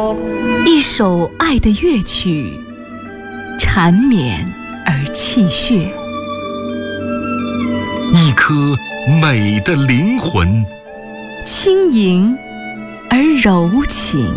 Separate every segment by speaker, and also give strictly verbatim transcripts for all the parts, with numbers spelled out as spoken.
Speaker 1: 一首爱的乐曲，缠绵而气血；
Speaker 2: 一颗美的灵魂，
Speaker 1: 轻盈而柔情。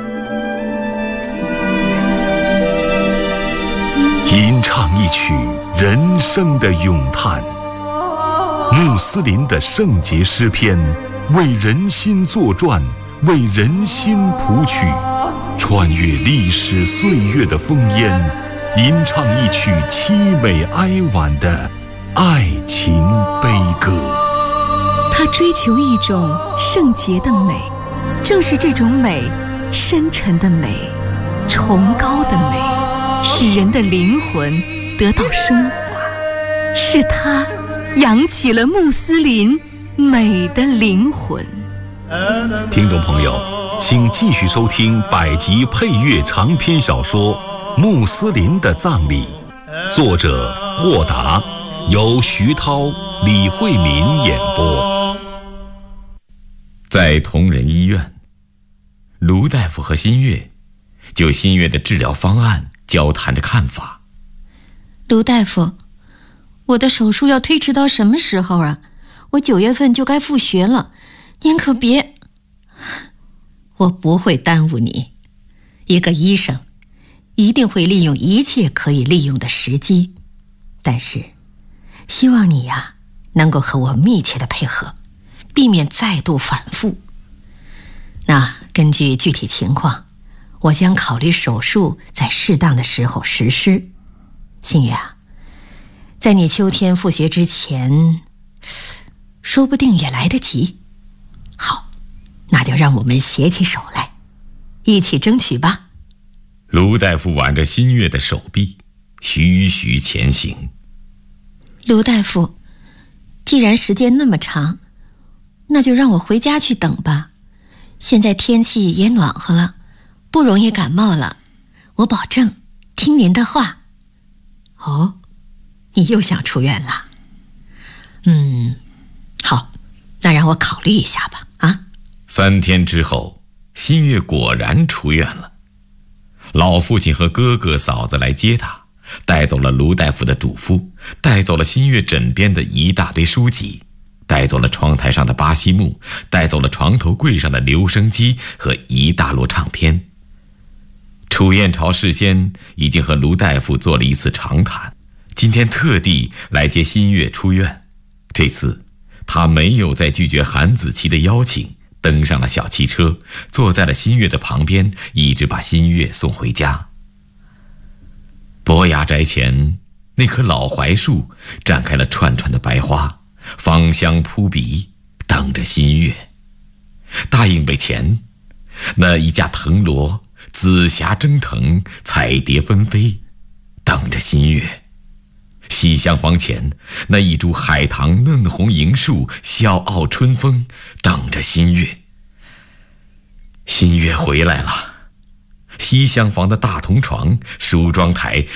Speaker 2: 吟唱一曲人生的咏叹，穆斯林的圣洁诗篇，为人心作传，为人心谱曲，穿越历史岁月的烽烟，吟唱一曲凄美哀婉的爱情悲歌。
Speaker 1: 他追求一种圣洁的美，正是这种美，深沉的美，崇高的美，使人的灵魂得到升华，是他扬起了穆斯林美的灵魂。
Speaker 2: 听众朋友，请继续收听百集配乐长篇小说《穆斯林的葬礼》，作者霍达，由徐涛、李慧敏演播。
Speaker 3: 在同仁医院，卢大夫和新月就新月的治疗方案交谈着看法。
Speaker 4: 卢大夫，我的手术要推迟到什么时候啊？我九月份就该复学了，您可别……
Speaker 5: 我不会耽误你，一个医生一定会利用一切可以利用的时机，但是希望你呀、啊、能够和我密切的配合，避免再度反复。那根据具体情况，我将考虑手术在适当的时候实施。新月啊，在你秋天复学之前，说不定也来得及。好，那就让我们携起手来，一起争取吧。
Speaker 3: 卢大夫挽着新月的手臂，徐徐前行。
Speaker 4: 卢大夫，既然时间那么长，那就让我回家去等吧。现在天气也暖和了，不容易感冒了，我保证听您的话。
Speaker 5: 哦，你又想出院了？嗯，好，那让我考虑一下吧。啊，
Speaker 3: 三天之后，新月果然出院了。老父亲和哥哥嫂子来接他，带走了卢大夫的嘱咐，带走了新月枕边的一大堆书籍，带走了窗台上的巴西木，带走了床头柜上的留声机和一大摞唱片。楚燕朝事先已经和卢大夫做了一次长谈，今天特地来接新月出院。这次他没有再拒绝韩子琪的邀请，登上了小汽车，坐在了新月的旁边，一直把新月送回家。伯牙宅前那棵老槐树展开了串串的白花，芳香扑鼻，等着新月。大映北前那一架藤萝紫霞蒸腾，彩蝶纷飞，等着新月。西厢房前那一株海棠嫩红银树笑傲春风，等着新月。新月回来了，西厢房的大铜床、梳妆台